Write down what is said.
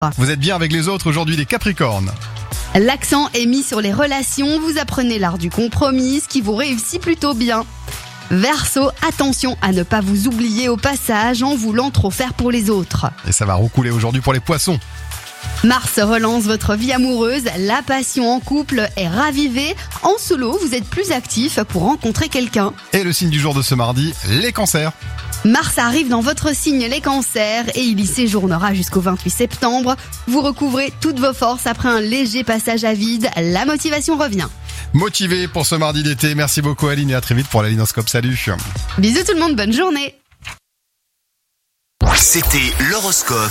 Vous êtes bien avec les autres aujourd'hui, les Capricornes. L'accent est mis sur les relations, vous apprenez l'art du compromis, ce qui vous réussit plutôt bien. Verseau, attention à ne pas vous oublier au passage en voulant trop faire pour les autres. Et ça va roucouler aujourd'hui pour les Poissons. Mars relance votre vie amoureuse, la passion en couple est ravivée. En solo, vous êtes plus actif pour rencontrer quelqu'un. Et le signe du jour de ce mardi, les Cancers. Mars arrive dans votre signe les cancers et il y séjournera jusqu'au 28 septembre. Vous recouvrez toutes vos forces après un léger passage à vide, la motivation revient. Motivé pour ce mardi d'été, merci beaucoup Aline et à très vite pour la Linoscope, salut. Bisous tout le monde, bonne journée. C'était l'horoscope